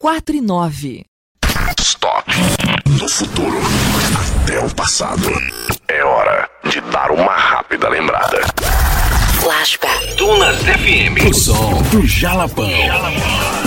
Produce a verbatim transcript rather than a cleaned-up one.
quatro nove. Stop. Do futuro até o passado. É hora de dar uma rápida lembrada. Flashback. Dunas F M. O som do Jalapão.